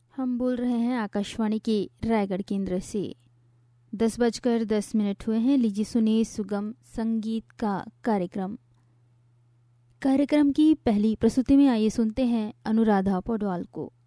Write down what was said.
हम बोल रहे हैं आकाशवाणी के रायगढ़ केंद्र से। 10:10 हुए हैं। लीजिए सुनिए सुगम संगीत का कार्यक्रम की पहली प्रस्तुति में आइए सुनते हैं अनुराधा पौडवाल को।